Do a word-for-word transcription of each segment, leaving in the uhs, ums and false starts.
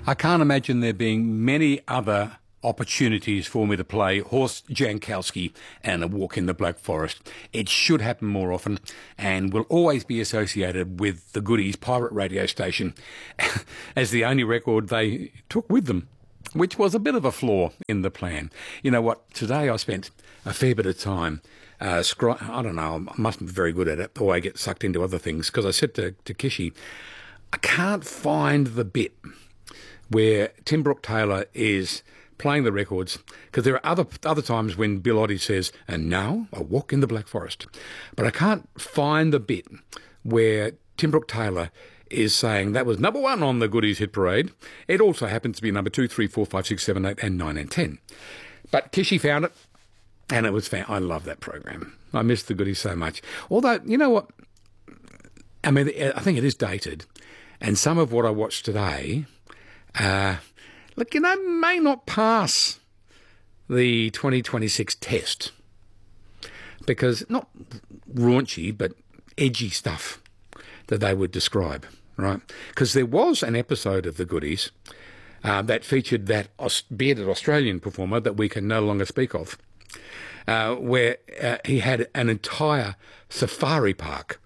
I can't imagine there being many other opportunities for me to play Horst Jankowski and A Walk in the Black Forest. It should happen more often and will always be associated with the Goodies pirate radio station as the only record they took with them, which was a bit of a flaw in the plan. You know what? Today I spent a fair bit of time uh, scri- I don't know, I mustn't be very good at it, or I get sucked into other things, because I said to, to Kishi, I can't find the bit where Tim Brooke-Taylor is playing the records, because there are other other times when Bill Oddie says, and now A Walk in the Black Forest. But I can't find the bit where Tim Brooke-Taylor is saying that was number one on the Goodies hit parade. It also happens to be number two, three, four, five, six, seven, eight, and nine and ten. But Kishi found it, and it was fan- I love that program. I miss the Goodies so much. Although, you know what? I mean, I think it is dated, and some of what I watched today, uh, look, you know, may not pass the twenty twenty-six test, because not raunchy, but edgy stuff that they would describe, right? Because there was an episode of the Goodies uh, that featured that Aus- bearded Australian performer that we can no longer speak of, uh, where uh, he had an entire safari park.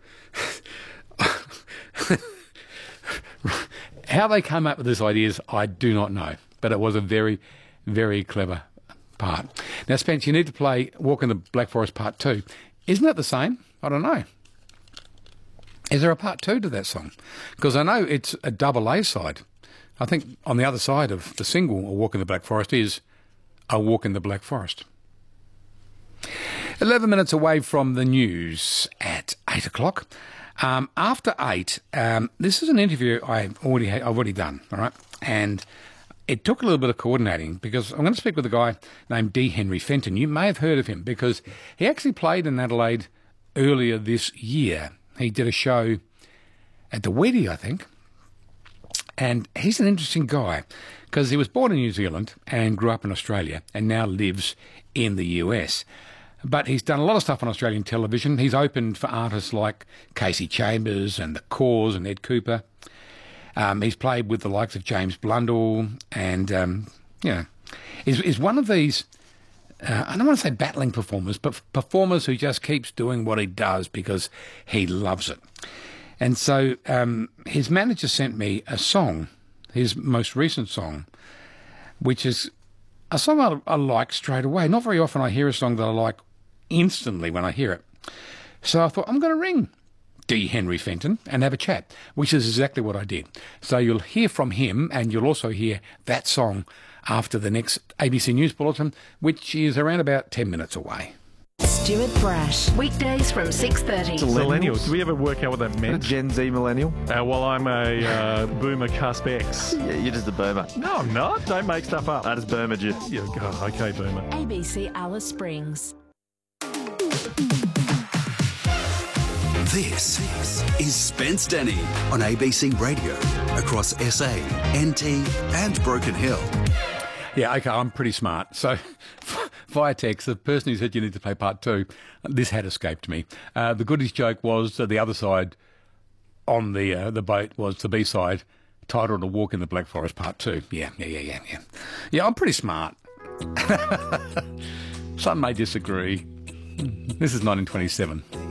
How they came up with these ideas, I do not know, but it was a very, very clever part. Now, Spence, you need to play Walk in the Black Forest Part two. Isn't that the same? I don't know. Is there a part two to that song? Because I know it's a double A side. I think on the other side of the single, A Walk in the Black Forest, is A Walk in the Black Forest. eleven minutes away from the news at eight o'clock. Um, after eight, um, this is an interview I've already, I've already done, all right? And it took a little bit of coordinating, because I'm going to speak with a guy named D. Henry Fenton. You may have heard of him because he actually played in Adelaide earlier this year. He did a show at the Weddy, I think. And he's an interesting guy because he was born in New Zealand and grew up in Australia and now lives in the U S. But he's done a lot of stuff on Australian television. He's opened for artists like Casey Chambers and The Cause and Ed Cooper. Um, he's played with the likes of James Blundell and, um, you know, is is one of these, uh, I don't want to say battling performers, but performers who just keeps doing what he does because he loves it. And so um, his manager sent me a song, his most recent song, which is a song I, I like straight away. Not very often I hear a song that I like instantly when I hear it. So I thought, I'm going to ring D. Henry Fenton and have a chat, which is exactly what I did. So you'll hear from him, and you'll also hear that song after the next A B C News Bulletin, which is around about ten minutes away. Stuart Brash, weekdays from six thirty. Millennial. Do we ever work out what that meant? A Gen Z millennial? Uh, well, I'm a uh, boomer cusp X. Yeah, you're just a boomer. No, I'm not. Don't make stuff up. I just boomered you. Yeah, oh, okay, boomer. A B C Alice Springs. This is Spence Denny on A B C Radio across S A, N T and Broken Hill. Yeah, okay, I'm pretty smart. So via text, the person who said you need to play part two, this had escaped me. Uh, the Goodies joke was uh, the other side on the uh, the boat was the B-side, titled A Walk in the Black Forest Part two. Yeah, yeah, yeah, yeah, yeah. Yeah, I'm pretty smart. Some may disagree. This is nineteen twenty-seven.